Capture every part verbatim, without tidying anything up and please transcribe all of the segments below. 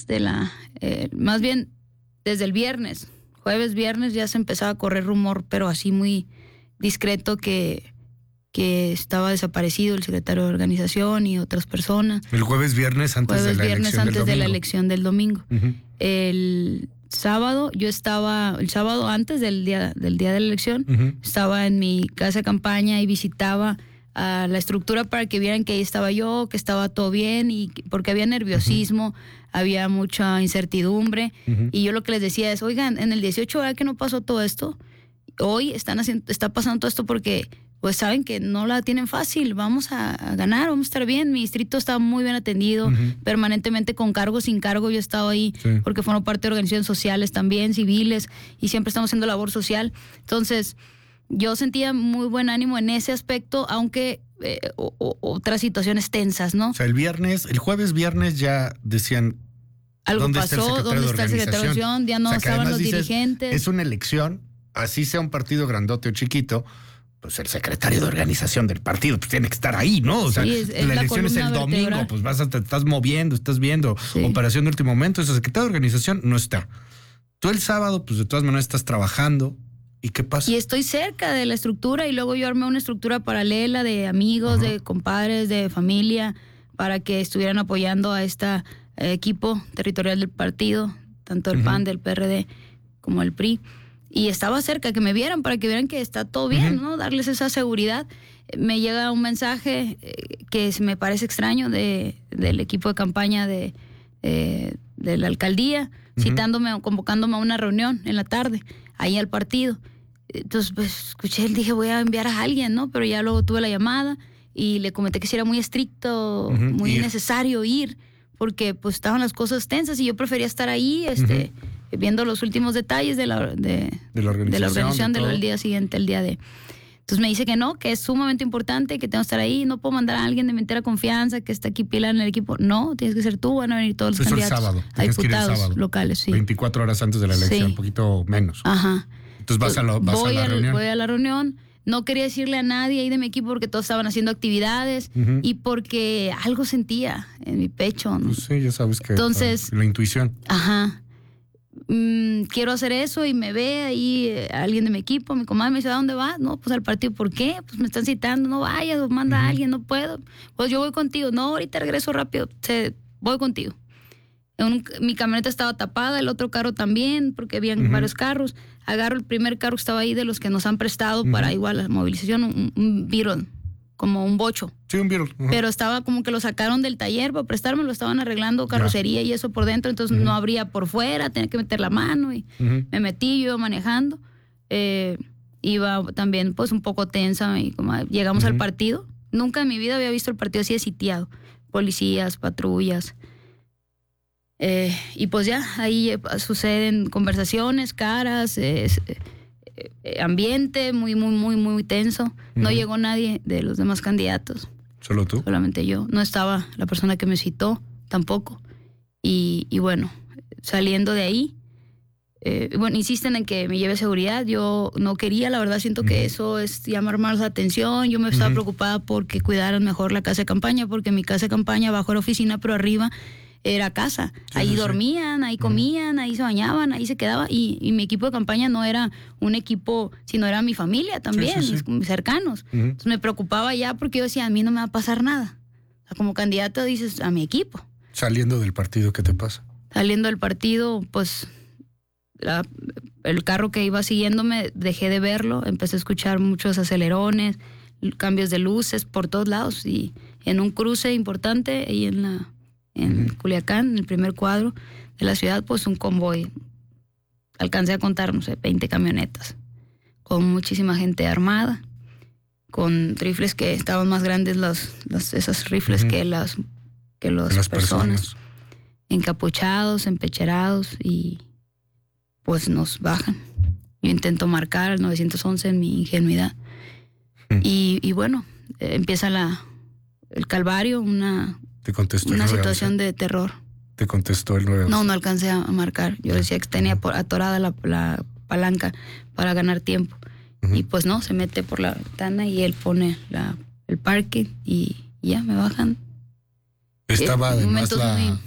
antes de la, eh, más bien desde el viernes, jueves, viernes ya se empezaba a correr rumor, pero así muy discreto que, que estaba desaparecido el secretario de organización y otras personas. El jueves, viernes antes jueves, de la viernes elección antes del de la domingo. elección del domingo. Uh-huh. El sábado, yo estaba, el sábado antes del día, del día de la elección, Uh-huh. estaba en mi casa de campaña y visitaba a la estructura para que vieran que ahí estaba yo, que estaba todo bien, y porque había nerviosismo, uh-huh. había mucha incertidumbre, uh-huh. y yo lo que les decía es, oigan, en el dieciocho, ¿verdad que no pasó todo esto? Hoy están haciendo, está pasando todo esto porque pues saben que no la tienen fácil, vamos a, a ganar, vamos a estar bien. Mi distrito está muy bien atendido, uh-huh. permanentemente con cargo, sin cargo, yo he estado ahí, sí. porque formo parte de organizaciones sociales también, civiles, y siempre estamos haciendo labor social. Entonces, yo sentía muy buen ánimo en ese aspecto, aunque eh, o, o, otras situaciones tensas, ¿no? O sea, el viernes, el jueves, viernes ya decían... Algo ¿dónde pasó, está el ¿dónde está el secretario de organización? Ya no o sea, estaban los dices, dirigentes. Es una elección, así sea un partido grandote o chiquito, pues el secretario de organización del partido pues tiene que estar ahí, ¿no? O sea, sí, es, es la elección es el vertebral. Domingo, pues vas a, te estás moviendo, estás viendo sí. operación de último momento, ese secretario de organización no está. Tú el sábado, pues de todas maneras estás trabajando. ¿Y qué pasa? Y estoy cerca de la estructura y luego yo armé una estructura paralela de amigos, uh-huh. de compadres, de familia, para que estuvieran apoyando a este eh, equipo territorial del partido, tanto el uh-huh. P A N, del P R D, como el P R I. Y estaba cerca, que me vieran, para que vieran que está todo bien, uh-huh. ¿no? Darles esa seguridad. Me llega un mensaje eh, que me parece extraño de, del equipo de campaña de, eh, de la alcaldía, uh-huh. citándome o convocándome a una reunión en la tarde, ahí al partido. Entonces, pues, escuché, dije, voy a enviar a alguien, ¿no? Pero ya luego tuve la llamada y le comenté que si era muy estricto, uh-huh. muy ir. necesario ir, porque pues estaban las cosas tensas y yo prefería estar ahí, este, uh-huh. viendo los últimos detalles de la, de, de la organización, de la organización de del día siguiente, el día de... Entonces me dice que no, que es sumamente importante, que tengo que estar ahí, no puedo mandar a alguien de mi entera confianza, que está aquí pila en el equipo. No, tienes que ser tú, van a venir todos los Eso candidatos. El sábado, a diputados sábado, locales, sí. veinticuatro horas antes de la elección, sí. un poquito menos. Ajá. Entonces vas, a, lo, vas voy a la al, reunión. Voy a la reunión. No quería decirle a nadie ahí de mi equipo porque todos estaban haciendo actividades uh-huh. y porque algo sentía en mi pecho, ¿no? Pues sí, ya sabes que Entonces, uh, la intuición. Ajá. Mm, quiero hacer eso y me ve ahí eh, alguien de mi equipo, mi comadre me dice, ¿a dónde vas? No, pues al partido. ¿Por qué? Pues me están citando, no vayas, manda uh-huh. a alguien, no puedo. Pues yo voy contigo. No, ahorita regreso rápido, se, voy contigo. Un, mi camioneta estaba tapada, el otro carro también, porque habían uh-huh. varios carros. Agarro el primer carro que estaba ahí de los que nos han prestado uh-huh. para igual la movilización, un, un Beetle, como un bocho. Sí, un Beetle. Uh-huh. Pero estaba como que lo sacaron del taller para prestarme, lo estaban arreglando carrocería yeah. y eso por dentro, entonces uh-huh. no abría por fuera, tenía que meter la mano y uh-huh. me metí, yo iba manejando. Eh, iba también pues un poco tensa y como llegamos uh-huh. al partido. Nunca en mi vida había visto el partido así de sitiado. Policías, patrullas. Eh, y pues ya, ahí suceden conversaciones, caras, eh, eh, ambiente muy, muy, muy, muy tenso. Uh-huh. No llegó nadie de los demás candidatos. ¿Solo tú? Solamente yo. No estaba la persona que me citó, tampoco. Y, y bueno, saliendo de ahí, eh, bueno, insisten en que me lleve seguridad. Yo no quería, la verdad, siento uh-huh. que eso es llamar más la atención. Yo me estaba uh-huh. preocupada porque cuidaran mejor la casa de campaña, porque mi casa de campaña abajo era oficina, pero arriba era casa, sí, ahí sí, dormían, ahí comían, ahí se bañaban, ahí se quedaban y, y mi equipo de campaña no era un equipo, sino era mi familia también, sí, sí, sí. mis cercanos. Uh-huh. Entonces me preocupaba ya porque yo decía, a mí no me va a pasar nada. O sea, como candidato dices, a mi equipo. Saliendo del partido, ¿qué te pasa? Saliendo del partido, pues la, el carro que iba siguiéndome, dejé de verlo, empecé a escuchar muchos acelerones, cambios de luces por todos lados y en un cruce importante ahí en la en uh-huh. Culiacán, en el primer cuadro de la ciudad, pues un convoy. Alcancé a contar, no sé, veinte camionetas, con muchísima gente armada, con rifles que estaban más grandes, los, los, esos rifles uh-huh. que las, que los las personas, personas, encapuchados, empecherados, y pues nos bajan. Yo intento marcar al nueve once en mi ingenuidad. Uh-huh. Y, y bueno, eh, empieza la, el calvario, una... Te contestó Una situación de terror. Te contestó el nueve once. No, no alcancé a marcar. Yo decía que tenía uh-huh. atorada la, la palanca para ganar tiempo. Uh-huh. Y pues no, se mete por la ventana y él pone la, el parque y ya me bajan. Estaba eh, además la, muy...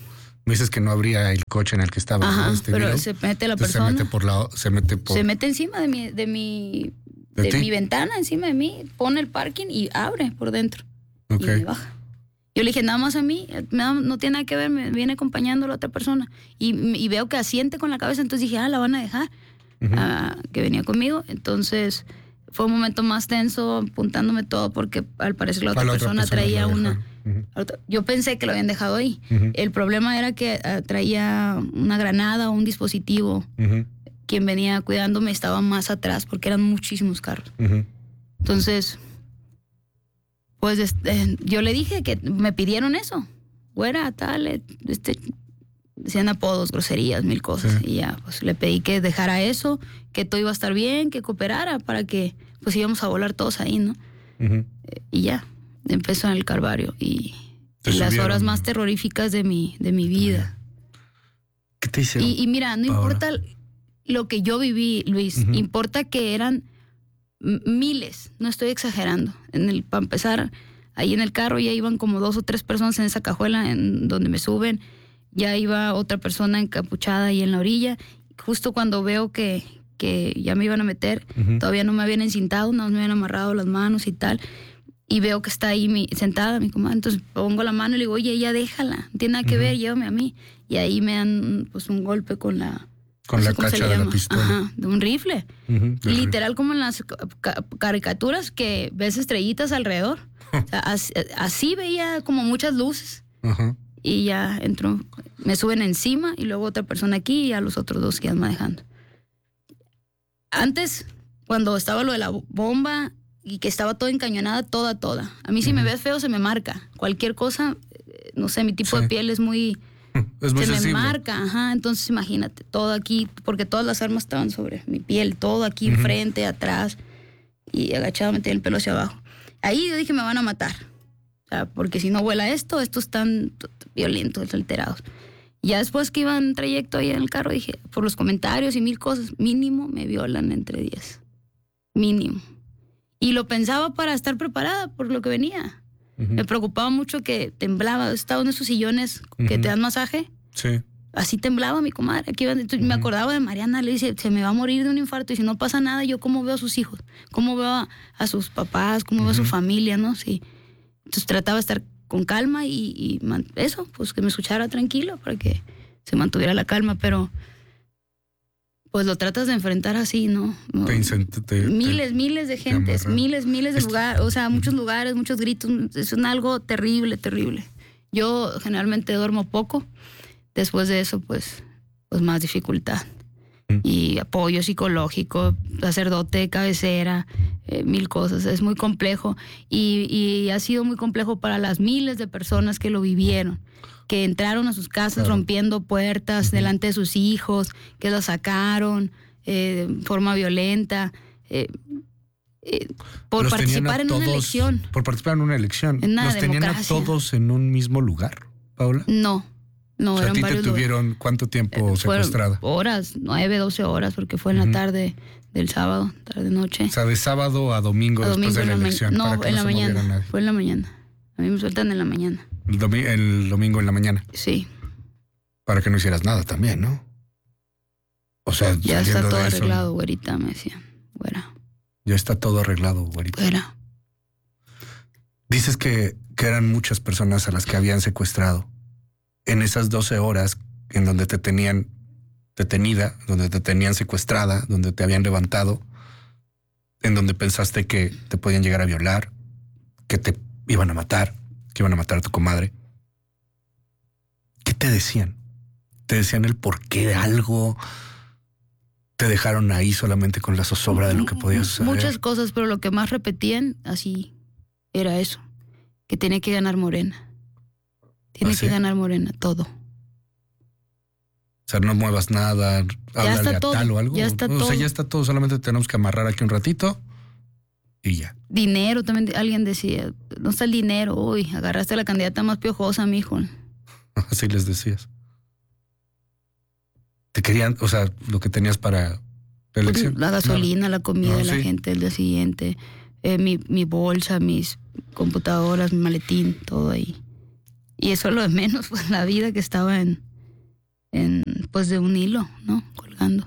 Me dices que no abría el coche en el que estaba. Ajá, este pero video. se mete la Entonces persona. Se mete por la, se mete por. Se mete encima de mi, de mi, de, de mi ventana, encima de mí, pone el parking y abre por dentro. Okay. Y me baja. Yo le dije, nada más a mí, no tiene nada que ver, me viene acompañando la otra persona. Y, y veo que asiente con la cabeza, entonces dije, ah, la van a dejar, uh-huh. uh, que venía conmigo. Entonces fue un momento más tenso, apuntándome todo, porque al parecer la otra, la otra persona, persona traía una... Uh-huh. Yo pensé que lo habían dejado ahí. Uh-huh. El problema era que uh, traía una granada o un dispositivo. Uh-huh. Quien venía cuidándome estaba más atrás, porque eran muchísimos carros. Uh-huh. Entonces... Pues este, yo le dije que me pidieron eso. Güera, tal, este, decían apodos, groserías, mil cosas. Sí. Y ya, pues le pedí que dejara eso, que todo iba a estar bien, que cooperara para que pues íbamos a volar todos ahí, ¿no? Uh-huh. Y ya, empezó el calvario y, y las horas más terroríficas de mi, de mi vida. ¿Qué te hicieron? Y, y mira, no Ahora. importa lo que yo viví, Luis, uh-huh. importa que eran miles, no estoy exagerando. En el, para empezar, ahí en el carro ya iban como dos o tres personas en esa cajuela en donde me suben. Ya iba otra persona encapuchada ahí en la orilla. Justo cuando veo que, que ya me iban a meter, uh-huh. todavía no me habían encintado, no me habían amarrado las manos y tal. Y veo que está ahí mi, sentada mi comadre. Entonces pongo la mano y le digo, oye, ya déjala, no tiene nada que uh-huh. ver, llévame a mí. Y ahí me dan pues un golpe con la... Con no la cacha de la pistola. Ajá, de un rifle. Uh-huh, literal rifle. Como en las ca- caricaturas que ves estrellitas alrededor. O sea, así, así veía como muchas luces. Uh-huh. Y ya entró, me suben encima y luego otra persona aquí y a los otros dos que iban manejando. Antes, cuando estaba lo de la bomba y que estaba toda encañonada, toda, toda. A mí si uh-huh. me ves feo se me marca. Cualquier cosa, no sé, mi tipo sí. de piel es muy... Es muy se sensible. me marca, ajá, entonces imagínate, todo aquí, porque todas las armas estaban sobre mi piel, todo aquí uh-huh. enfrente, atrás, y agachado metí el pelo hacia abajo. Ahí yo dije, me van a matar, o sea, porque si no vuela esto, estos están violentos, alterados. Ya después que iba en trayecto ahí en el carro, dije, por los comentarios y mil cosas, mínimo me violan entre diez, mínimo. Y lo pensaba para estar preparada por lo que venía. Uh-huh. Me preocupaba mucho que temblaba. Estaba en esos sillones uh-huh. que te dan masaje. Sí. Así temblaba mi comadre. Aquí uh-huh. me acordaba de Mariana. Le dice, se me va a morir de un infarto. Y si no pasa nada, yo cómo veo a sus hijos. Cómo veo a, a sus papás. Cómo uh-huh. veo a su familia, ¿no? Sí. Entonces trataba de estar con calma y, y man, eso, pues que me escuchara tranquilo para que se mantuviera la calma. Pero pues lo tratas de enfrentar así, ¿no? Te incent- te, miles, te, miles de gentes, miles, miles de lugares, o sea, muchos lugares, muchos gritos. Es un algo terrible, terrible. Yo generalmente duermo poco. Después de eso, pues, pues más dificultad. Mm. Y apoyo psicológico, sacerdote de cabecera, eh, mil cosas. Es muy complejo. Y, y ha sido muy complejo para las miles de personas que lo vivieron, que entraron a sus casas claro. rompiendo puertas uh-huh. delante de sus hijos, que los sacaron eh, de forma violenta, eh, eh, por los participar en todos, una elección. Por participar en una elección. En una ¿Los democracia. tenían a todos en un mismo lugar, Paula? No, no, o sea, eran ¿a ti varios te tuvieron lugares. ¿Cuánto tiempo eh, secuestrada? Horas, nueve, doce horas, porque fue en uh-huh. la tarde del sábado, tarde-noche. O sea, de sábado a domingo, a domingo después de la, la elección. Ma- no, para que en no la se mañana, nadie. Fue en la mañana. A mí me sueltan en la mañana. El, domi- el domingo en la mañana. Sí. Para que no hicieras nada también, ¿no? O sea, ya está todo de eso, arreglado, güerita, me decían. Güera. Ya está todo arreglado, güerita. Güera. Dices que, que eran muchas personas a las que habían secuestrado. En esas doce horas en donde te tenían detenida, donde te tenían secuestrada, donde te habían levantado, en donde pensaste que te podían llegar a violar, que te iban a matar, que iban a matar a tu comadre. ¿Qué te decían? ¿Te decían el porqué de algo? ¿Te dejaron ahí solamente con la zozobra de lo que podía suceder? Muchas cosas, pero lo que más repetían así era eso, que tenía que ganar Morena. Tiene ¿Ah, que sí? ganar Morena, todo. O sea, no muevas nada, háblale a todo, tal o algo. Ya está o todo. sea, ya está todo, solamente tenemos que amarrar aquí un ratito y ya. Dinero, también alguien decía, no está el dinero, uy, agarraste a la candidata más piojosa, mijo. Así les decías. Te querían, o sea, lo que tenías para la elección. La gasolina, no. la comida no, de la sí. gente el día siguiente, eh, mi, mi bolsa, mis computadoras, mi maletín, todo ahí. Y eso es lo de menos, pues la vida que estaba en, en, pues de un hilo, ¿no? Colgando.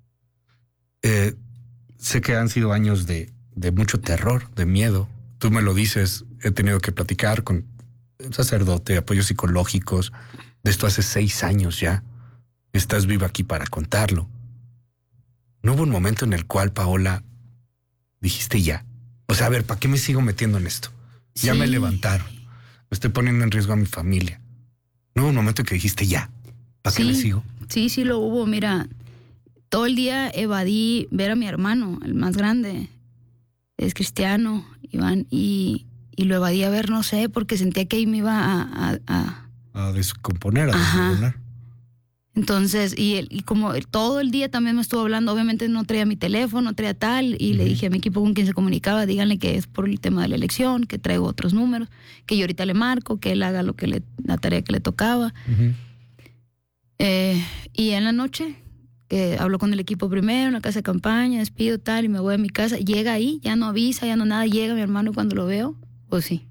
Eh, sé que han sido años de, de mucho terror, de miedo. Tú me lo dices, he tenido que platicar con un sacerdote, apoyos psicológicos, de esto hace seis años ya. Estás viva aquí para contarlo. ¿No hubo un momento en el cual, Paola, dijiste ya? O sea, a ver, ¿para qué me sigo metiendo en esto? Sí. Ya me levantaron. Me estoy poniendo en riesgo a mi familia. ¿No hubo un momento en que dijiste ya? ¿Para sí, qué me sigo? Sí, sí lo hubo. Mira, todo el día evadí ver a mi hermano, el más grande. Es cristiano, Iván, y, y lo evadí a ver, no sé, porque sentía que ahí me iba a... A, a, a descomponer, a desmoronar. Entonces, y, el, y como el, todo el día también me estuvo hablando, obviamente no traía mi teléfono, no traía tal, y uh-huh. le dije a mi equipo con quien se comunicaba, díganle que es por el tema de la elección, que traigo otros números, que yo ahorita le marco, que él haga lo que le, la tarea que le tocaba. Uh-huh. Eh, y en la noche... que hablo con el equipo primero, en la casa de campaña, despido tal, y me voy a mi casa. Llega ahí, ya no avisa, ya no nada, llega mi hermano cuando lo veo, pues sí.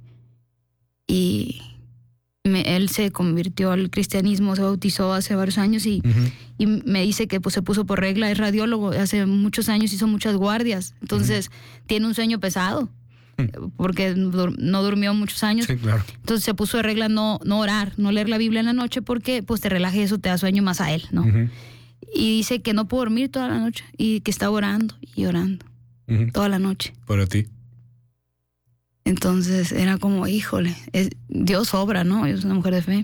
Y me, él se convirtió al cristianismo, se bautizó hace varios años y, uh-huh. y me dice que pues se puso por regla, es radiólogo, hace muchos años hizo muchas guardias, entonces uh-huh. tiene un sueño pesado, uh-huh. porque no durmió muchos años. Sí, claro. Entonces se puso de regla no, no orar, no leer la Biblia en la noche porque pues te relaja y eso te da sueño más a él, ¿no? Uh-huh. Y dice que no pudo dormir toda la noche y que estaba orando y orando uh-huh. toda la noche. ¿Para ti? Entonces era como, híjole, es, Dios obra, ¿no? Yo soy una mujer de fe.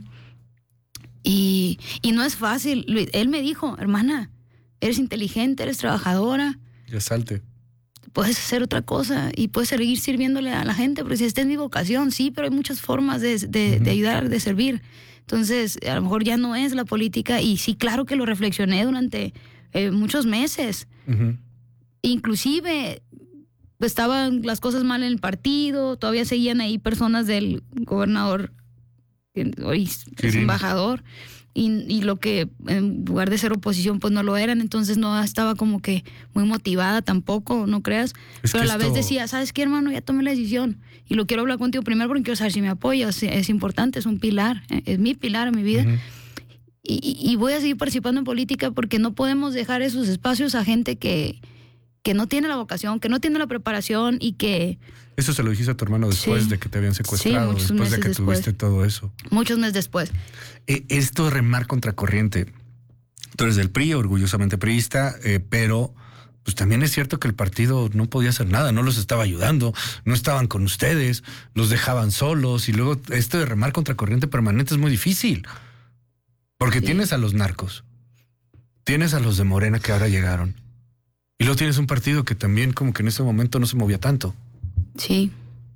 Y, y no es fácil. Él me dijo, hermana, eres inteligente, eres trabajadora. Ya salte. Puedes hacer otra cosa y puedes seguir sirviéndole a la gente, porque si esta es mi vocación, sí, pero hay muchas formas de, de, uh-huh. de ayudar, de servir. Entonces, a lo mejor ya no es la política, y sí, claro que lo reflexioné durante eh, muchos meses. Uh-huh. Inclusive, estaban las cosas mal en el partido, todavía seguían ahí personas del gobernador, que hoy es embajador, y, y lo que en lugar de ser oposición, pues no lo eran, entonces no estaba como que muy motivada tampoco, no creas. Es Pero a la esto... vez decía, ¿sabes qué, hermano? Ya tomé la decisión. Y lo quiero hablar contigo primero porque quiero saber si me apoyas. Es importante, es un pilar, es mi pilar en mi vida. Uh-huh. Y, y voy a seguir participando en política porque no podemos dejar esos espacios a gente que, que no tiene la vocación, que no tiene la preparación y que... Eso se lo dijiste a tu hermano después sí. de que te habían secuestrado, sí, después de que después. tuviste todo eso. Muchos meses después. Eh, esto de remar contracorriente. Tú eres del P R I, orgullosamente priista, eh, pero... pues también es cierto que el partido no podía hacer nada, no los estaba ayudando, no estaban con ustedes, los dejaban solos, y luego esto de remar contra corriente permanente es muy difícil, porque sí. tienes a los narcos, tienes a los de Morena que ahora llegaron, y luego tienes un partido que también como que en ese momento no se movía tanto. Sí.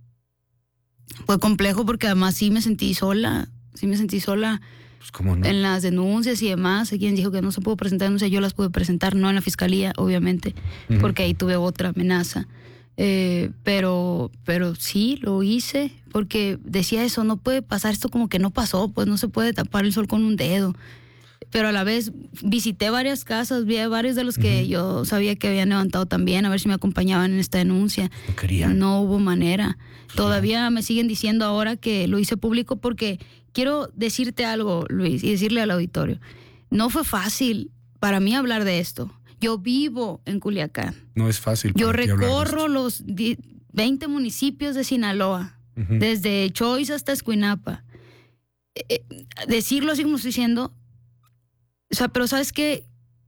Fue complejo porque además sí me sentí sola, sí me sentí sola. Pues cómo no. En las denuncias y demás, hay quien dijo que no se pudo presentar denuncias, yo las pude presentar, no en la fiscalía, obviamente, uh-huh. porque ahí tuve otra amenaza. Eh, pero, pero sí, lo hice, porque decía eso, no puede pasar esto como que no pasó, pues no se puede tapar el sol con un dedo. Pero a la vez visité varias casas, vi a varios de los que uh-huh. yo sabía que habían levantado también, a ver si me acompañaban en esta denuncia. No querían. No hubo manera. Sí. Todavía me siguen diciendo ahora que lo hice público porque quiero decirte algo, Luis, y decirle al auditorio. No fue fácil para mí hablar de esto. Yo vivo en Culiacán. No es fácil. Yo recorro los veinte municipios de Sinaloa, uh-huh. desde Choice hasta Escuinapa. Eh, decirlo así como estoy diciendo... O sea, pero ¿sabes qué?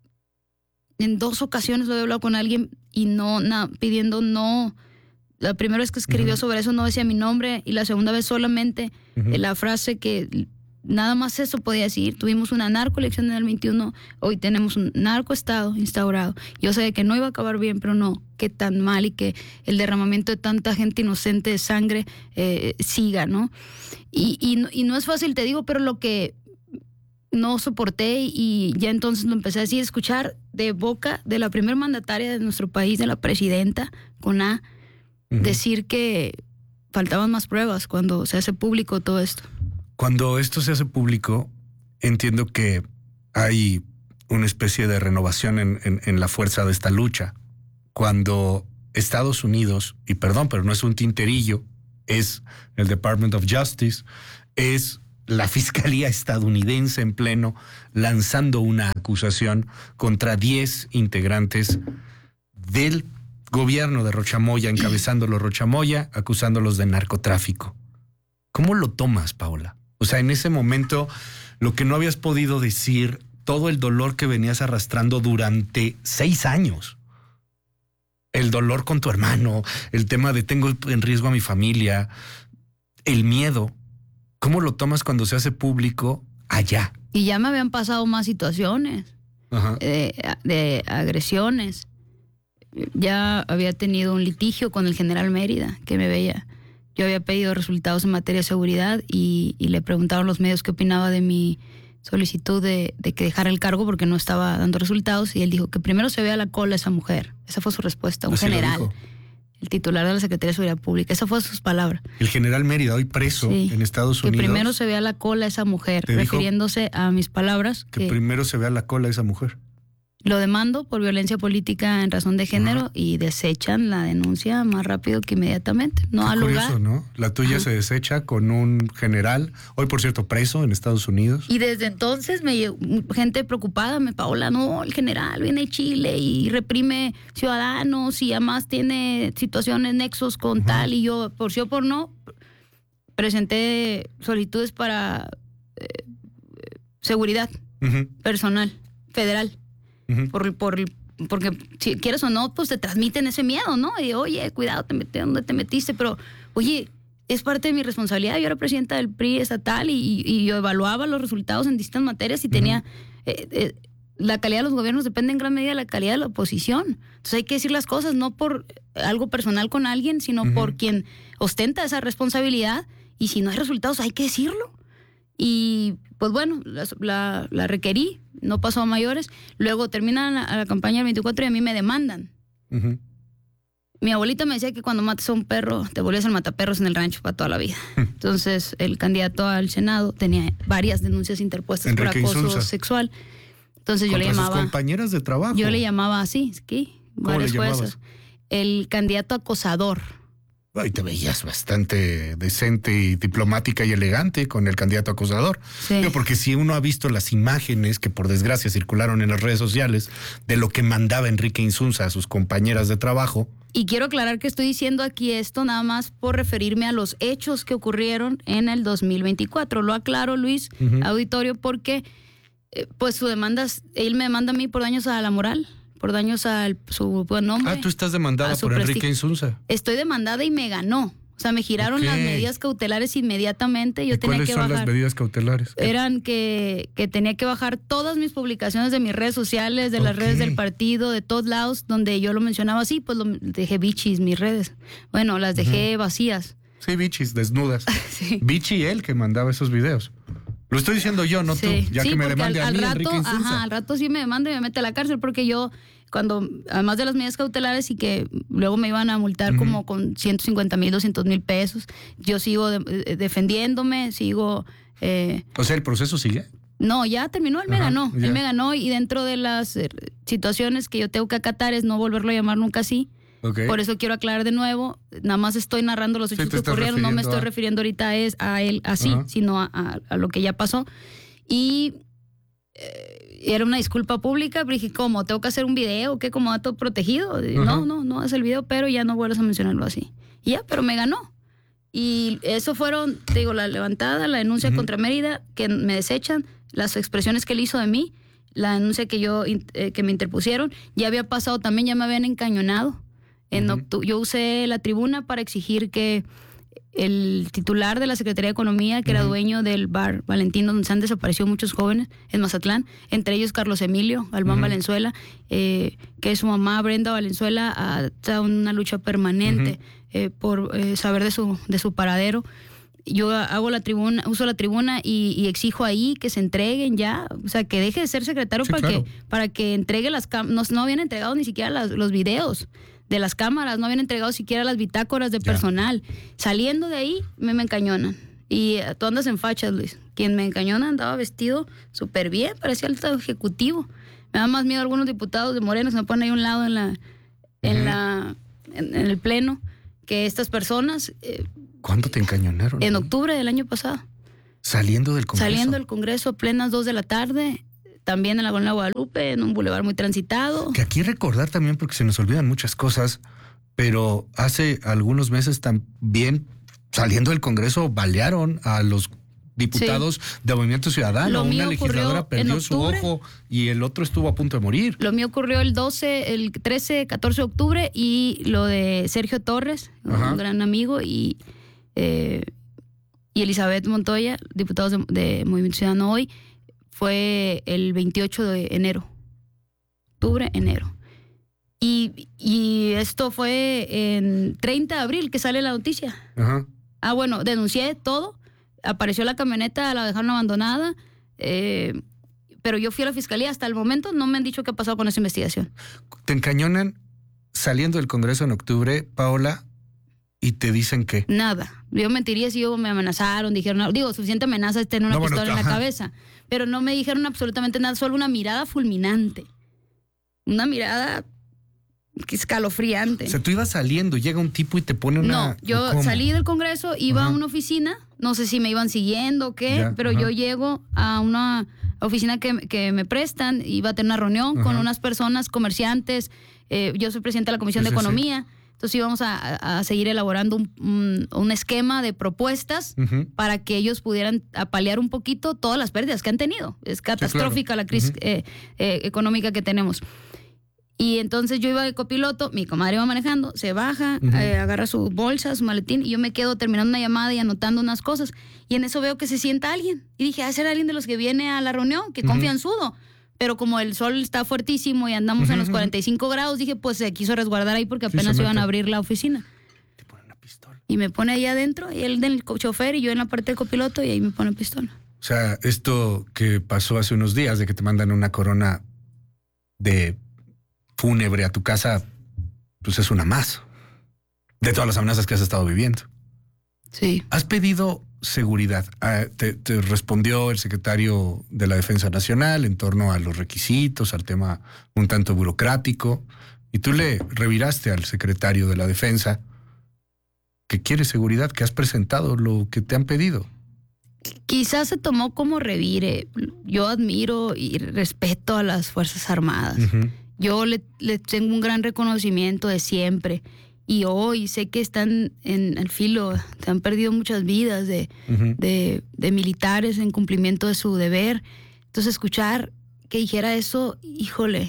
En dos ocasiones lo he hablado con alguien y no, na, pidiendo no. La primera vez que escribió uh-huh. sobre eso no decía mi nombre, y la segunda vez solamente uh-huh. la frase que nada más eso podía decir. Tuvimos una narcoelección en el veintiuno, hoy tenemos un narcoestado instaurado. Yo sé que no iba a acabar bien, pero no, qué tan mal, y que el derramamiento de tanta gente inocente de sangre eh, siga, ¿no? Y, y, y no es fácil, te digo, pero lo que... no soporté, y ya entonces lo empecé a decir, escuchar de boca de la primer mandataria de nuestro país, de la presidenta, con A, uh-huh. decir que faltaban más pruebas cuando se hace público todo esto. Cuando esto se hace público, entiendo que hay una especie de renovación en, en, en la fuerza de esta lucha. Cuando Estados Unidos, y perdón, pero no es un tinterillo, es el Department of Justice, es la Fiscalía estadounidense en pleno lanzando una acusación contra diez integrantes del gobierno de Rocha Moya, encabezándolo Rocha Moya, acusándolos de narcotráfico. ¿Cómo lo tomas, Paola? O sea, en ese momento, lo que no habías podido decir, todo el dolor que venías arrastrando durante seis años. El dolor con tu hermano, el tema de tengo en riesgo a mi familia, el miedo. ¿Cómo lo tomas cuando se hace público allá? Y ya me habían pasado más situaciones de, de agresiones. Ya había tenido un litigio con el general Mérida, que me veía. Yo había pedido resultados en materia de seguridad y, y le preguntaron los medios qué opinaba de mi solicitud de, de que dejara el cargo porque no estaba dando resultados, y él dijo que primero se vea la cola a esa mujer. Esa fue su respuesta, un general, el titular de la Secretaría de Seguridad Pública. Esas fueron sus palabras. El general Mérida, hoy preso sí, en Estados Unidos. Que primero se vea la cola a esa mujer, refiriéndose a mis palabras. Que, que primero se vea la cola a esa mujer. Lo demando por violencia política en razón de género. Ajá. Y desechan la denuncia más rápido que inmediatamente. No al lugar. Curioso, ¿no? La tuya Ajá. se desecha con un general, hoy por cierto preso en Estados Unidos. Y desde entonces me gente preocupada, me Paola, no, el general viene de Chile y reprime ciudadanos y además tiene situaciones, nexos con Ajá. tal, y yo, por sí o por no, presenté solicitudes para eh, seguridad Ajá. personal, federal. Uh-huh. Por, por, porque si quieres o no, pues te transmiten ese miedo, ¿no? Y oye, cuidado, te metí, ¿dónde te metiste? Pero, oye, es parte de mi responsabilidad. Yo era presidenta del P R I estatal y, y yo evaluaba los resultados en distintas materias y uh-huh. tenía... Eh, eh, la calidad de los gobiernos depende en gran medida de la calidad de la oposición. Entonces hay que decir las cosas no por algo personal con alguien, sino uh-huh. por quien ostenta esa responsabilidad. Y si no hay resultados, hay que decirlo. Y pues bueno, la, la, la requerí, no pasó a mayores. Luego terminan la, la campaña del veinticuatro y a mí me demandan. Uh-huh. Mi abuelita me decía que cuando matas a un perro te volvías el mataperros en el rancho para toda la vida. Uh-huh. Entonces el candidato al Senado tenía varias denuncias interpuestas Enrique por acoso Insulza. sexual. Entonces yo le llamaba... sus compañeras de trabajo. Yo le llamaba así, ¿sí? Varias juezas. El candidato acosador. Y te veías bastante decente y diplomática y elegante con el candidato acosador. Sí. Pero porque si uno ha visto las imágenes que por desgracia circularon en las redes sociales de lo que mandaba Enrique Insunza a sus compañeras de trabajo. Y quiero aclarar que estoy diciendo aquí esto nada más por referirme a los hechos que ocurrieron en el dos mil veinticuatro. Lo aclaro, Luis, uh-huh. auditorio, porque eh, pues su demanda, él me demanda a mí por daños a la moral. Por daños a su buen nombre. Ah, tú estás demandada por Enrique prestigio. Insunza. Estoy demandada y me ganó. O sea, me giraron okay. las medidas cautelares inmediatamente. Yo ¿Y tenía cuáles que son bajar, las medidas cautelares? Eran que, que tenía que bajar todas mis publicaciones de mis redes sociales, de okay. las redes del partido, de todos lados, donde yo lo mencionaba así, pues lo dejé bichis, mis redes. Bueno, las dejé uh-huh. vacías. Sí, bichis, desnudas. sí. Bichi él que mandaba esos videos. Lo estoy diciendo yo, no sí. tú, ya sí, que me demande al, a mí, al rato, Enrique Insunza. Ajá, al rato sí me demanda y me mete a la cárcel porque yo, cuando, además de las medidas cautelares y que luego me iban a multar uh-huh. como con ciento cincuenta mil, doscientos mil pesos, yo sigo de, de, defendiéndome, sigo... Eh, o sea, ¿el proceso sigue? No, ya terminó, él me Ajá, ganó, ya. él me ganó y dentro de las eh, situaciones que yo tengo que acatar es no volverlo a llamar nunca así. Okay. Por eso quiero aclarar de nuevo, nada más estoy narrando los hechos sí, que ocurrieron, no me estoy a... refiriendo ahorita a, es, a él así, uh-huh. sino a, a, a lo que ya pasó. Y eh, era una disculpa pública, pero dije, ¿cómo? ¿Tengo que hacer un video? ¿Qué? ¿Como dato protegido? Uh-huh. No, no, no es el video, pero ya no vuelvas a mencionarlo así. Y ya, pero me ganó. Y eso fueron, te digo, la levantada, la denuncia uh-huh. contra Mérida, que me desechan, las expresiones que él hizo de mí, la denuncia que yo eh, que me interpusieron. Ya había pasado también, ya me habían encañonado. En uh-huh. octu- yo usé la tribuna para exigir que el titular de la Secretaría de Economía, que uh-huh. era dueño del bar Valentín, donde se han desaparecido muchos jóvenes en Mazatlán, entre ellos Carlos Emilio Albán uh-huh. Valenzuela, eh, que su mamá Brenda Valenzuela ha estado en una lucha permanente uh-huh. eh, por eh, saber de su, de su paradero. Yo hago la tribuna, uso la tribuna y, y exijo ahí que se entreguen ya, o sea, que deje de ser secretario sí, para claro. que para que entregue las cámaras. No, no habían entregado ni siquiera las, los videos de las cámaras, no habían entregado siquiera las bitácoras de personal. Ya. Saliendo de ahí, me, me encañonan. Y tú andas en fachas, Luis. Quien me encañona andaba vestido súper bien, parecía alto ejecutivo. Me da más miedo algunos diputados de Morena, se me ponen ahí a un lado en la, en uh-huh. la, en, en el pleno, que estas personas... Eh, ¿Cuándo te encañonaron? En octubre del año pasado. Saliendo del Congreso. Saliendo del Congreso a plenas dos de la tarde, también en la Colonia Guadalupe, en un bulevar muy transitado. Que aquí recordar también, porque se nos olvidan muchas cosas, pero hace algunos meses también, saliendo del Congreso, balearon a los diputados sí. de Movimiento Ciudadano. Una legisladora perdió su ojo y el otro estuvo a punto de morir. Lo mío ocurrió el doce, el trece, catorce de octubre, y lo de Sergio Torres, Ajá. un gran amigo, y, eh, y Elizabeth Montoya, diputados de, de Movimiento Ciudadano hoy, fue el veintiocho de enero. Octubre, enero. Y, y esto fue en treinta de abril que sale la noticia. Ajá. Ah, bueno, denuncié todo. Apareció la camioneta, la dejaron abandonada, eh, pero yo fui a la fiscalía. Hasta el momento no me han dicho qué ha pasado con esa investigación. Te encañonan saliendo del Congreso en octubre, Paola, y te dicen que... Nada. Yo mentiría si yo me amenazaron, dijeron... Digo, suficiente amenaza es tener una no, pistola bueno, en la cabeza. Pero no me dijeron absolutamente nada, solo una mirada fulminante. Una mirada... escalofriante. O sea, tú ibas saliendo, llega un tipo y te pone una... No, yo ¿cómo? Salí del Congreso, iba Ajá. a una oficina, no sé si me iban siguiendo o qué, ya, pero Ajá. yo llego a una oficina que, que me prestan, iba a tener una reunión Ajá. con unas personas, comerciantes, eh, yo soy presidenta de la Comisión sí, de Economía, sí. entonces íbamos a, a seguir elaborando un, un, un esquema de propuestas uh-huh. para que ellos pudieran paliar un poquito todas las pérdidas que han tenido. Es catastrófica sí, claro. la crisis uh-huh. eh, eh, económica que tenemos. Y entonces yo iba de copiloto, mi comadre iba manejando, se baja, uh-huh. eh, agarra sus bolsas, su maletín, y yo me quedo terminando una llamada y anotando unas cosas. Y en eso veo que se sienta alguien. Y dije, ah, ese era alguien de los que viene a la reunión, que uh-huh. confianzudo. Pero como el sol está fuertísimo y andamos uh-huh. en los cuarenta y cinco grados, dije, pues se quiso resguardar ahí porque apenas sí, iban a abrir la oficina. Te pone una pistola. Y me pone ahí adentro, y él del chofer y yo en la parte del copiloto, y ahí me pone pistola. O sea, esto que pasó hace unos días, de que te mandan una corona de... fúnebre a tu casa, pues es una más de todas las amenazas que has estado viviendo. Sí. Has pedido seguridad. Uh, te, te respondió el secretario de la Defensa Nacional en torno a los requisitos, al tema un tanto burocrático, y tú le reviraste al secretario de la Defensa que quiere seguridad, que has presentado lo que te han pedido. Quizás se tomó como revire. Yo admiro y respeto a las Fuerzas Armadas. Uh-huh. Yo le, le tengo un gran reconocimiento de siempre, y hoy sé que están en el filo, se han perdido muchas vidas de, uh-huh. de, de militares en cumplimiento de su deber. Entonces escuchar que dijera eso, híjole,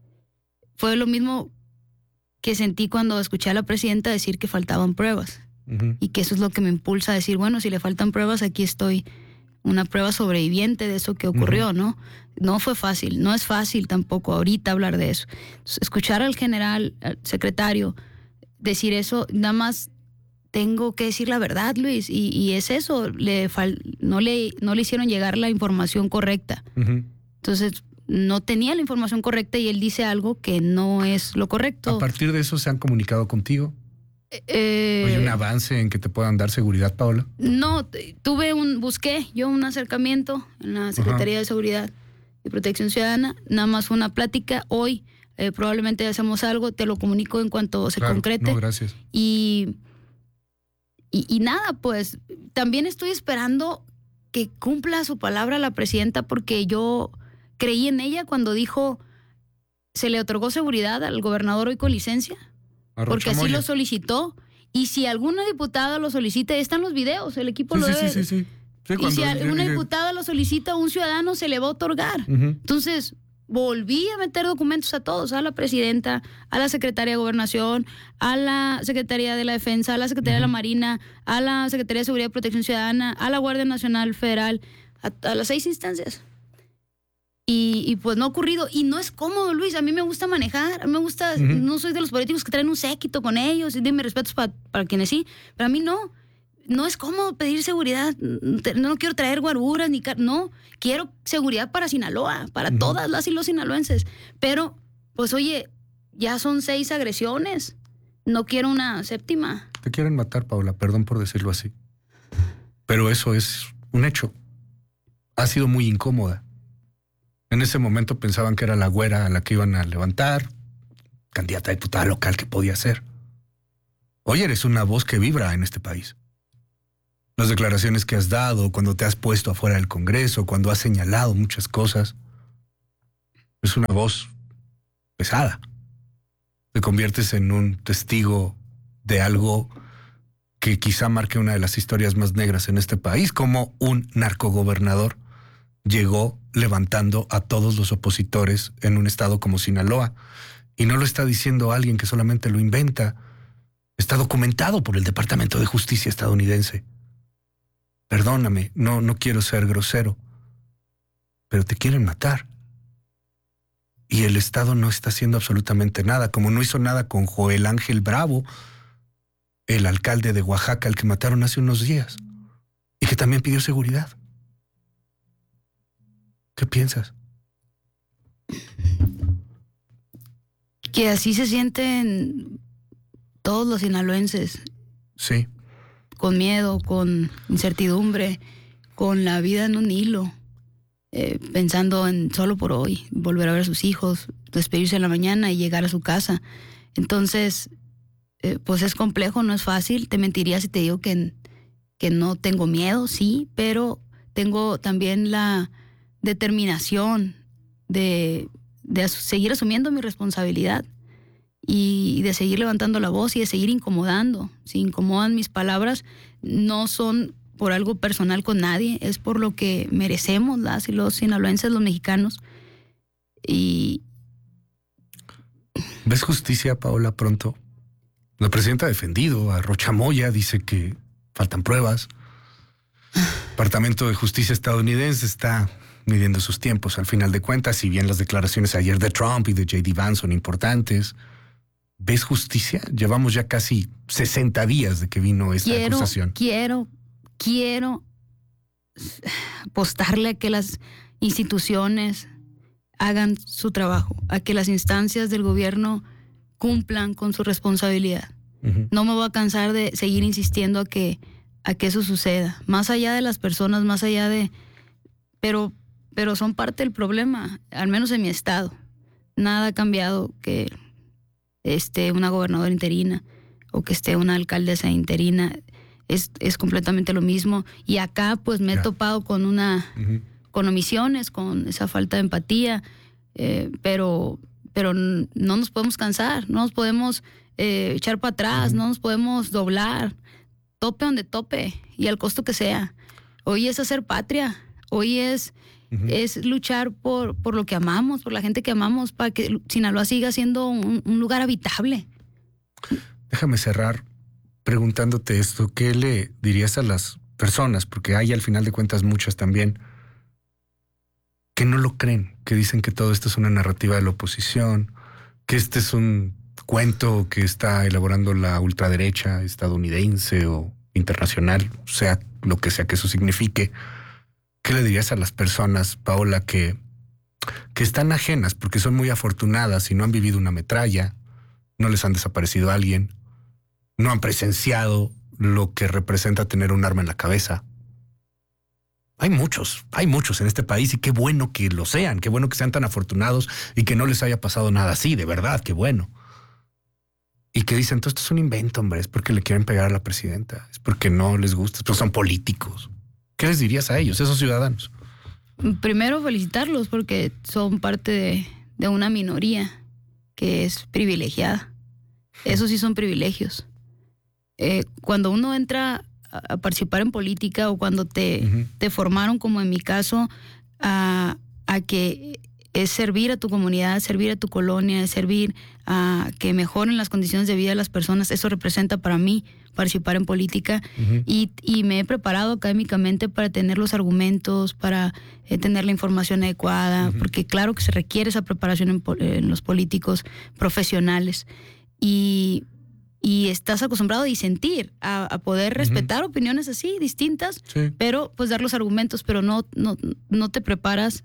fue lo mismo que sentí cuando escuché a la presidenta decir que faltaban pruebas, uh-huh. y que eso es lo que me impulsa a decir, bueno, si le faltan pruebas, aquí estoy, una prueba sobreviviente de eso que ocurrió, uh-huh. ¿no? No fue fácil, no es fácil tampoco ahorita hablar de eso. Entonces, escuchar al general, al secretario, decir eso, nada más tengo que decir la verdad, Luis, y, y es eso, le fal, no, le, no le hicieron llegar la información correcta. Uh-huh. Entonces, no tenía la información correcta y él dice algo que no es lo correcto. ¿A partir de eso se han comunicado contigo? Eh, ¿Hay un avance en que te puedan dar seguridad, Paola? No, tuve un, busqué yo un acercamiento en la Secretaría uh-huh. de Seguridad y Protección Ciudadana, nada más fue una plática. Hoy eh, probablemente hacemos algo, te lo comunico en cuanto se claro, concrete. No, gracias. Y, y, y nada, pues también estoy esperando que cumpla su palabra la presidenta, porque yo creí en ella cuando dijo, se le otorgó seguridad al gobernador hoy con licencia, porque así lo solicitó. Y si alguna diputada lo solicita, están los videos, el equipo sí, lo sí, debe. Sí, sí, sí. Sí, y si alguna dije... diputada lo solicita, un ciudadano se le va a otorgar. Uh-huh. Entonces, volví a meter documentos a todos, a la presidenta, a la secretaria de Gobernación, a la Secretaría de la Defensa, a la Secretaría uh-huh. de la Marina, a la Secretaría de Seguridad y Protección Ciudadana, a la Guardia Nacional Federal, a, a las seis instancias. Y, y pues no ha ocurrido. Y no es cómodo, Luis. A mí me gusta manejar. A mí me gusta... Uh-huh. No soy de los políticos que traen un séquito con ellos. Y dime respetos para, para quienes sí. Pero a mí no. No es cómodo pedir seguridad. No, no quiero traer guaruras ni... Car- no. Quiero seguridad para Sinaloa. Para uh-huh. todas las y los sinaloenses. Pero, pues oye, ya son seis agresiones. No quiero una séptima. Te quieren matar, Paola. Perdón por decirlo así. Pero eso es un hecho. Ha sido muy incómoda. En ese momento pensaban que era la güera a la que iban a levantar, candidata a diputada local que podía ser. Hoy eres una voz que vibra en este país. las declaraciones que has dado, cuando te has puesto afuera del Congreso, cuando has señalado muchas cosas. Es una voz pesada. Te conviertes en un testigo de algo que quizá marque una de las historias más negras en este país, como un narcogobernador llegó levantando a todos los opositores en un estado como Sinaloa. Y no lo está diciendo alguien que solamente lo inventa. Está documentado por el Departamento de Justicia estadounidense. Perdóname, no, no quiero ser grosero, pero te quieren matar. Y el Estado no está haciendo absolutamente nada, como no hizo nada con Joel Ángel Bravo, el alcalde de Oaxaca, al que mataron hace unos días, y que también pidió seguridad. ¿Qué piensas? Que así se sienten todos los sinaloenses. Sí. Con miedo, con incertidumbre, con la vida en un hilo. Eh, pensando en solo por hoy, volver a ver a sus hijos, despedirse en la mañana y llegar a su casa. Entonces, eh, pues es complejo, no es fácil. Te mentiría si te digo que, que no tengo miedo, sí, pero tengo también la determinación de, de as- seguir asumiendo mi responsabilidad y de seguir levantando la voz y de seguir incomodando. Si incomodan mis palabras, no son por algo personal con nadie, es por lo que merecemos las y los sinaloenses, los mexicanos. Y ¿ves justicia, Paola, pronto? La presidenta ha defendido a Rocha Moya, dice que faltan pruebas. El Departamento de Justicia estadounidense está midiendo sus tiempos. Al final de cuentas, si bien las declaraciones ayer de Trump y de J D Vance son importantes, ¿ves justicia? Llevamos ya casi sesenta días de que vino esta quiero, acusación. Quiero, quiero apostarle a que las instituciones hagan su trabajo, a que las instancias del gobierno cumplan con su responsabilidad. Uh-huh. No me voy a cansar de seguir insistiendo a que, a que eso suceda. Más allá de las personas, más allá de... Pero, pero son parte del problema, al menos en mi estado. Nada ha cambiado que esté una gobernadora interina o que esté una alcaldesa interina. Es, es completamente lo mismo. Y acá pues me yeah. he topado con una... Uh-huh. con omisiones, con esa falta de empatía, eh, pero, pero no nos podemos cansar, no nos podemos eh, echar para atrás, uh-huh. no nos podemos doblar, tope donde tope y al costo que sea. Hoy es hacer patria, hoy es, uh-huh. es luchar por, por lo que amamos, por la gente que amamos, para que Sinaloa siga siendo un, un lugar habitable. Déjame cerrar preguntándote esto, ¿qué le dirías a las personas? Porque hay al final de cuentas muchas también que no lo creen, que dicen que todo esto es una narrativa de la oposición, que este es un cuento que está elaborando la ultraderecha estadounidense o internacional, sea lo que sea que eso signifique. ¿Qué le dirías a las personas, Paola, que, que están ajenas porque son muy afortunadas y no han vivido una metralla, no les han desaparecido a alguien, no han presenciado lo que representa tener un arma en la cabeza? Hay muchos, hay muchos en este país y qué bueno que lo sean, qué bueno que sean tan afortunados y que no les haya pasado nada así, de verdad, qué bueno. Y que dicen, todo esto es un invento, hombre, es porque le quieren pegar a la presidenta, es porque no les gusta, pero son políticos. ¿Qué les dirías a ellos, esos ciudadanos? Primero felicitarlos porque son parte de, de una minoría que es privilegiada. Esos sí son privilegios. Eh, cuando uno entra a participar en política o cuando te, uh-huh. te formaron, como en mi caso, a, a que es servir a tu comunidad, servir a tu colonia, servir a que mejoren las condiciones de vida de las personas, eso representa para mí participar en política. Uh-huh. y, y me he preparado académicamente para tener los argumentos, para eh, tener la información adecuada, uh-huh. porque claro que se requiere esa preparación en, en los políticos profesionales. Y Y estás acostumbrado a disentir, a, a poder respetar uh-huh. opiniones así, distintas, sí. pero pues dar los argumentos, pero no, no, no te preparas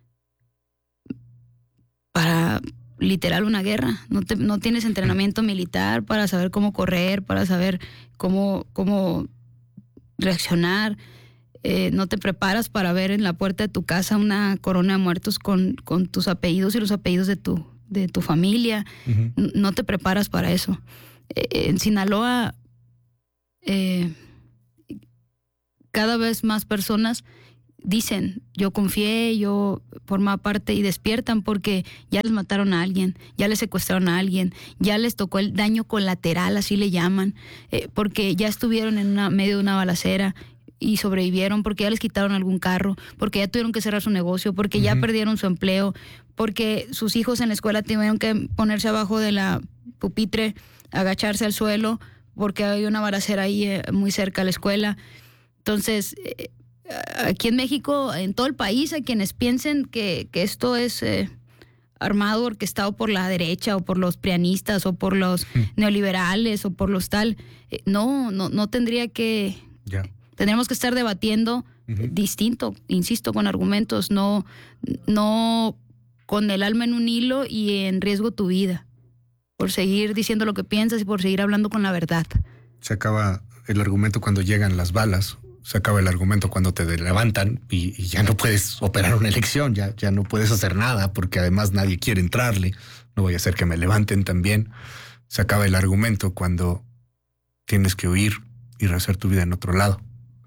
para literal una guerra. No, te, no tienes entrenamiento militar para saber cómo correr, para saber cómo, cómo reaccionar. Eh, no te preparas para ver en la puerta de tu casa una corona de muertos con, con tus apellidos y los apellidos de tu, de tu familia. Uh-huh. No te preparas para eso. En Sinaloa, eh, cada vez más personas dicen, yo confié, yo formaba parte, y despiertan porque ya les mataron a alguien, ya les secuestraron a alguien, ya les tocó el daño colateral, así le llaman, eh, porque ya estuvieron en una, medio de una balacera y sobrevivieron, porque ya les quitaron algún carro, porque ya tuvieron que cerrar su negocio, porque uh-huh. ya perdieron su empleo, porque sus hijos en la escuela tuvieron que ponerse abajo de la pupitre, agacharse al suelo, porque hay una balacera ahí eh, muy cerca a la escuela. Entonces, eh, aquí en México, en todo el país, hay quienes piensen que, que esto es eh, armado, orquestado por la derecha o por los prianistas o por los mm. neoliberales o por los tal. Eh, no, no, no tendría que... Yeah. Tendríamos que estar debatiendo uh-huh. distinto, insisto, con argumentos, no, no con el alma en un hilo y en riesgo tu vida, por seguir diciendo lo que piensas y por seguir hablando con la verdad. Se acaba el argumento cuando llegan las balas. Se acaba el argumento cuando te levantan y, y ya no puedes operar una elección, ya, ya no puedes hacer nada porque además nadie quiere entrarle. No voy a hacer que me levanten también. Se acaba el argumento cuando tienes que huir y rehacer tu vida en otro lado.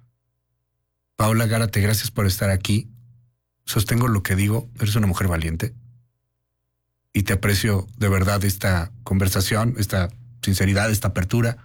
Paola Gárate, gracias por estar aquí. Sostengo lo que digo, eres una mujer valiente y te aprecio de verdad esta conversación, esta sinceridad, esta apertura,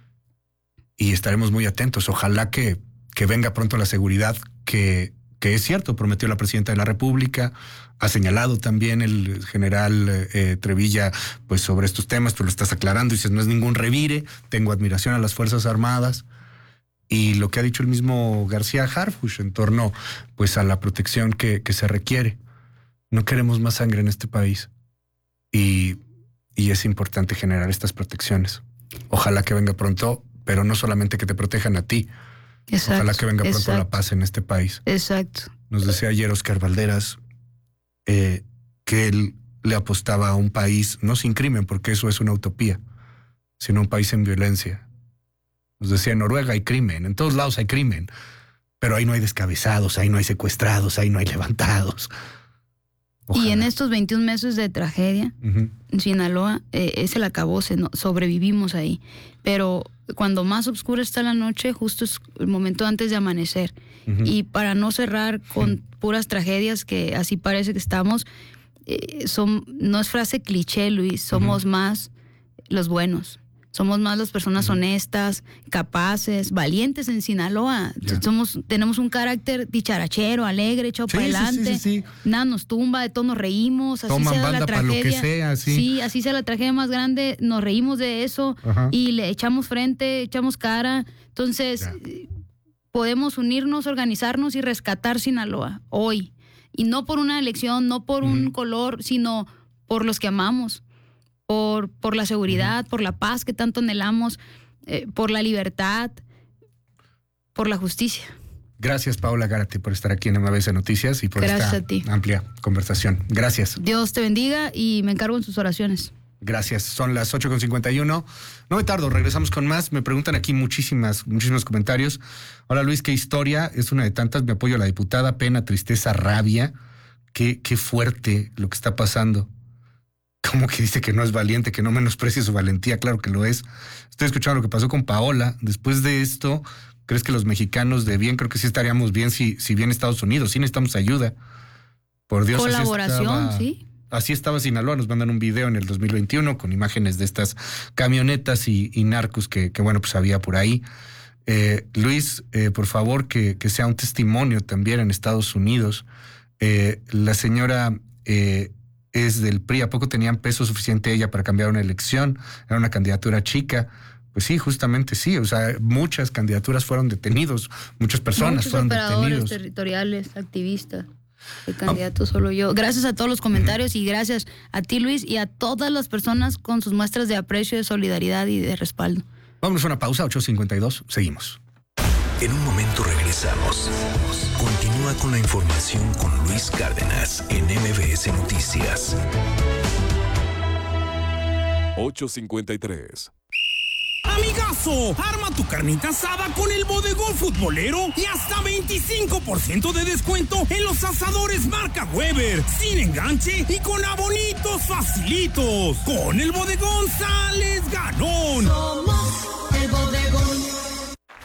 y estaremos muy atentos. Ojalá que que venga pronto la seguridad, que, que es cierto, prometió la presidenta de la República, ha señalado también el general eh, Trevilla pues sobre estos temas, tú lo estás aclarando, dices no es ningún revire, tengo admiración a las Fuerzas Armadas, y lo que ha dicho el mismo García Harfuch en torno pues a la protección que, que se requiere. No queremos más sangre en este país, y, y es importante generar estas protecciones. Ojalá que venga pronto, pero no solamente que te protejan a ti. Exacto, ojalá que venga pronto exacto. la paz en este país. Exacto. Nos decía ayer Oscar Valderas eh, que él le apostaba a un país no sin crimen, porque eso es una utopía, sino un país en violencia. Nos decía, en Noruega hay crimen, en todos lados hay crimen, pero ahí no hay descabezados, ahí no hay secuestrados, ahí no hay levantados. Ojalá. Y en estos veintiún meses de tragedia, uh-huh. en Sinaloa, eh, es el acabose, ¿no? Sobrevivimos ahí. Pero cuando más oscura está la noche, justo es el momento antes de amanecer. Uh-huh. Y para no cerrar con uh-huh. puras tragedias, que así parece que estamos, eh, son, no es frase cliché, Luis, somos uh-huh. más los buenos. Somos más las personas uh-huh. honestas, capaces, valientes en Sinaloa. Yeah. Somos, tenemos un carácter dicharachero, alegre, echado sí, para adelante. Sí, sí, sí. Nada nos tumba, de todo nos reímos. Así Toman sea banda la tragedia. Para lo que sea, sí. Sí, así sea la tragedia más grande, nos reímos de eso uh-huh. y le echamos frente, echamos cara. Entonces, yeah. podemos unirnos, organizarnos y rescatar Sinaloa hoy. Y no por una elección, no por uh-huh. un color, sino por los que amamos. Por, por la seguridad, uh-huh. por la paz que tanto anhelamos, eh, por la libertad, por la justicia. Gracias, Paola Gárate, por estar aquí en M B S Noticias y por Gracias esta a ti. amplia conversación. Gracias. Dios te bendiga y me encargo en sus oraciones. Gracias. Son las ocho con cincuenta y uno. No me tardo, regresamos con más. Me preguntan aquí muchísimas, muchísimos comentarios. Hola, Luis, ¿qué historia? Es una de tantas. Me apoyo a la diputada. Pena, tristeza, rabia. Qué, qué fuerte lo que está pasando. Como que dice que no es valiente, que no menosprecia su valentía. Claro que lo es. Estoy escuchando lo que pasó con Paola. Después de esto, ¿crees que los mexicanos de bien? Creo que sí estaríamos bien si, si bien Estados Unidos. Sí necesitamos ayuda. Por Dios. Colaboración, así estaba, sí. Así estaba Sinaloa. Nos mandan un video en el dos mil veintiuno con imágenes de estas camionetas y, y narcos que, que, bueno, pues había por ahí. Eh, Luis, eh, por favor, que, que sea un testimonio también en Estados Unidos. Eh, la señora... Eh, es del P R I, ¿a poco tenían peso suficiente ella para cambiar una elección? Era una candidatura chica. Pues sí, justamente sí. O sea, muchas candidaturas fueron detenidos, muchas personas Muchos fueron operadores detenidos. territoriales, activistas, el candidato oh. solo yo. Gracias a todos los comentarios uh-huh. y gracias a ti, Luis, y a todas las personas con sus muestras de aprecio, de solidaridad y de respaldo. Vámonos a una pausa, ocho cincuenta y dos, seguimos. En un momento regresamos. Continúa con la información con Luis Cárdenas en M B S Noticias. ocho cincuenta y tres. Amigazo, arma tu carnita asada con el Bodegón Futbolero y hasta veinticinco por ciento de descuento en los asadores marca Weber, sin enganche y con abonitos facilitos. Con el Bodegón sales ganón. Somos el Bodegón.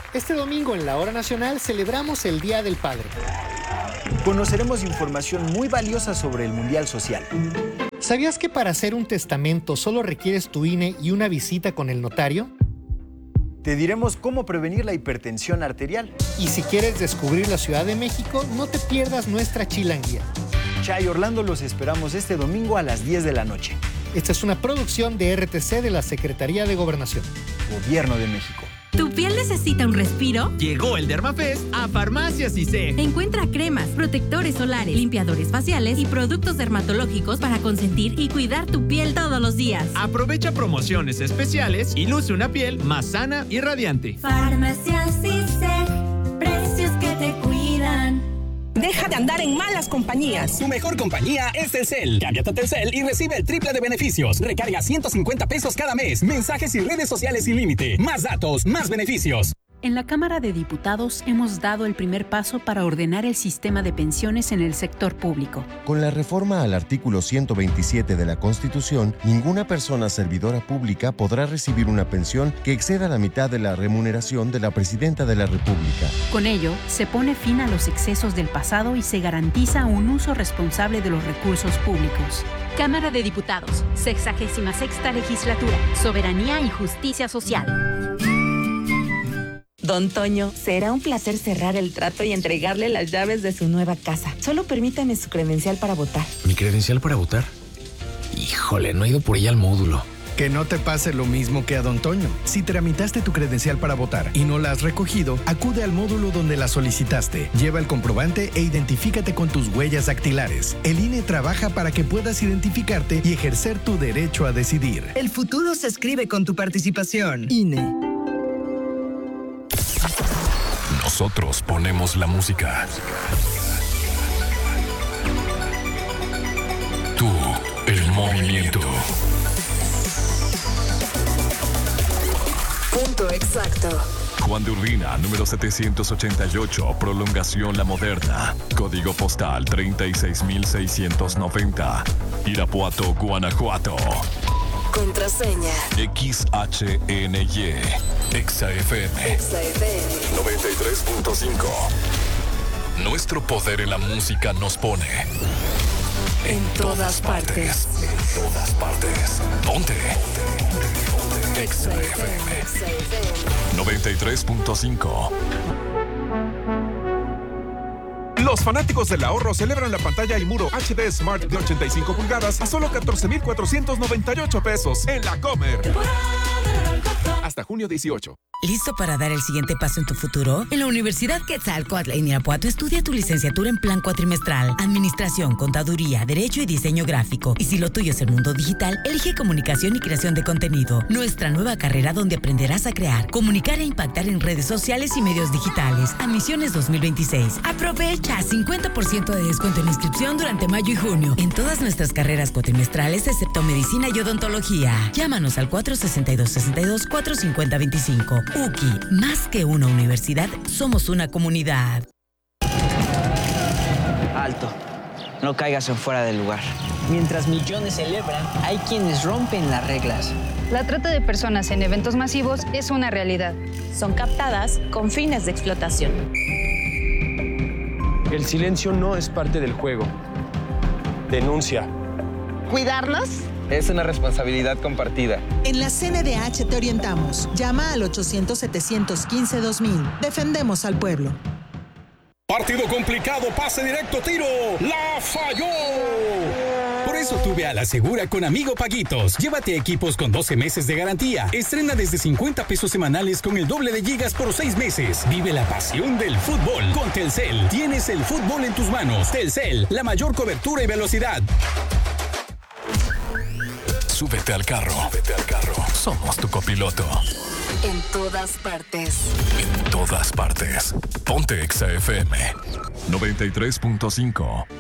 Este domingo en la Hora Nacional celebramos el Día del Padre. Conoceremos información muy valiosa sobre el Mundial Social. ¿Sabías que para hacer un testamento solo requieres tu I N E y una visita con el notario? Te diremos cómo prevenir la hipertensión arterial. Y si quieres descubrir la Ciudad de México, no te pierdas nuestra chilanguía. Chay Orlando los esperamos este domingo a las diez de la noche. Esta es una producción de R T C de la Secretaría de Gobernación. Gobierno de México. ¿Tu piel necesita un respiro? Llegó el Dermafest a Farmacias I C E G. Encuentra cremas, protectores solares, limpiadores faciales y productos dermatológicos para consentir y cuidar tu piel todos los días. Aprovecha promociones especiales y luce una piel más sana y radiante. Farmacias I C E G, precios que te cuidan. Deja de andar en malas compañías. Tu mejor compañía es Telcel. Cámbiate a Telcel y recibe el triple de beneficios. Recarga ciento cincuenta pesos cada mes. Mensajes y redes sociales sin límite. Más datos, más beneficios. En la Cámara de Diputados hemos dado el primer paso para ordenar el sistema de pensiones en el sector público. Con la reforma al artículo ciento veintisiete de la Constitución, ninguna persona servidora pública podrá recibir una pensión que exceda la mitad de la remuneración de la Presidenta de la República. Con ello, se pone fin a los excesos del pasado y se garantiza un uso responsable de los recursos públicos. Cámara de Diputados, sexagésima sexta legislatura, Soberanía y Justicia Social. Don Toño, será un placer cerrar el trato y entregarle las llaves de su nueva casa. Solo permítame su credencial para votar. ¿Mi credencial para votar? Híjole, no he ido por ella al módulo. Que no te pase lo mismo que a Don Toño. Si tramitaste tu credencial para votar y no la has recogido, acude al módulo donde la solicitaste. Lleva el comprobante e identifícate con tus huellas dactilares. El I N E trabaja para que puedas identificarte y ejercer tu derecho a decidir. El futuro se escribe con tu participación. I N E. Nosotros ponemos la música. Tú, el movimiento. Punto exacto. Juan de Urbina, número setecientos ochenta y ocho, prolongación La Moderna. Código postal treinta y seis mil seiscientos noventa. Irapuato, Guanajuato. Contraseña. X H N Y. Exa F M. Exa F M. noventa y tres punto cinco. Nuestro poder en la música nos pone en, en todas partes. partes. En todas partes. Ponte. Exa F M. noventa y tres punto cinco. Los fanáticos del ahorro celebran la pantalla y muro H D Smart de ochenta y cinco pulgadas a solo catorce mil cuatrocientos noventa y ocho pesos en la Comer. Hasta junio dieciocho. ¿Listo para dar el siguiente paso en tu futuro? En la Universidad Quetzalcóatl en Irapuato estudia tu licenciatura en plan cuatrimestral, Administración, Contaduría, Derecho y Diseño Gráfico. Y si lo tuyo es el mundo digital, elige Comunicación y Creación de Contenido, nuestra nueva carrera donde aprenderás a crear, comunicar e impactar en redes sociales y medios digitales. Admisiones dos mil veintiséis. Aprovecha cincuenta por ciento de descuento en inscripción durante mayo y junio en todas nuestras carreras cuatrimestrales excepto Medicina y Odontología. Llámanos al cuatro sesenta y dos, sesenta y dos, cuatro cincuenta, veinticinco. U C I, más que una universidad, somos una comunidad. Alto, no caigas en fuera del lugar. Mientras millones celebran, hay quienes rompen las reglas. La trata de personas en eventos masivos es una realidad. Son captadas con fines de explotación. El silencio no es parte del juego. Denuncia. ¿Cuidarnos? Es una responsabilidad compartida. En la C N D H te orientamos. Llama al ochocientos, setecientos quince, dos mil. Defendemos al pueblo. Partido complicado, pase directo, tiro. ¡La falló! Por eso tuve a la segura con Amigo Paguitos. Llévate equipos con doce meses de garantía. Estrena desde cincuenta pesos semanales con el doble de gigas por seis meses. Vive la pasión del fútbol con Telcel. Tienes el fútbol en tus manos. Telcel, la mayor cobertura y velocidad. Súbete al carro. Súbete al carro. Somos tu copiloto. En todas partes. En todas partes. Ponte Exa F M noventa y tres punto cinco.